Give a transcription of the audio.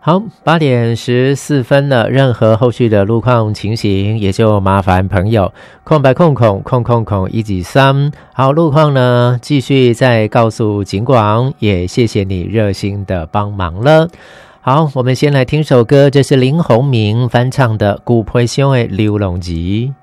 好，8点14分了，任何后续的路况情形，也就麻烦朋友空123，好，路况呢继续再告诉警广，也谢谢你热心的帮忙了。好，我们先来听首歌，这是林鸿明翻唱的《古培兄的流浪记》。